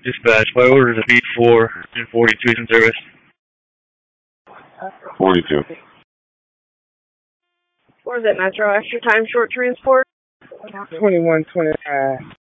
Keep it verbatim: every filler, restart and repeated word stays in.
Dispatch, my order is a B four and forty-two is in service. forty-two. Or is it Metro Extra Time Short Transport? twenty-one twenty-five.